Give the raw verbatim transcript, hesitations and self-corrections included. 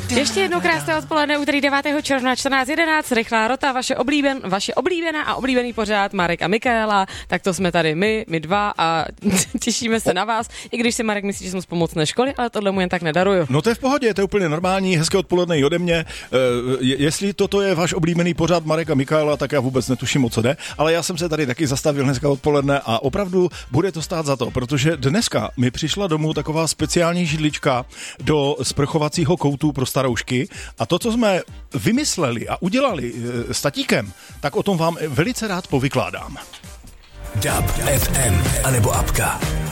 Ještě jednou krásné odpoledne, úterý devátého června čtrnáct jedenáct, rychlá rota, vaše, oblíben, vaše oblíbená a oblíbený pořád Marek a Michaela, tak to jsme tady my, my dva a těšíme se na vás, i když si Marek myslí, že jsem z pomocné školy, ale tohle mu jen tak nedaruju. No to je v pohodě, to je úplně normální, hezké odpoledne i ode mě. Je, jestli toto je váš oblíbený pořád Marek a Michaela, tak já vůbec netuším, o co jde, ale já jsem se tady taky zastavil dneska odpoledne a opravdu bude to stát za to, protože dneska mi přišla domů taková speciální židlička do sprchovacího koutu pro staroušky a to, co jsme vymysleli a udělali s tatíkem, tak o tom vám velice rád povykládám. Dub F M anebo apka.